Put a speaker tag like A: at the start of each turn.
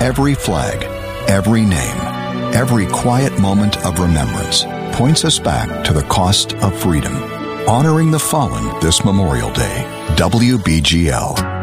A: Every flag, every name, every quiet moment of remembrance points us back to the cost of freedom. Honoring the fallen this Memorial Day. WBGL.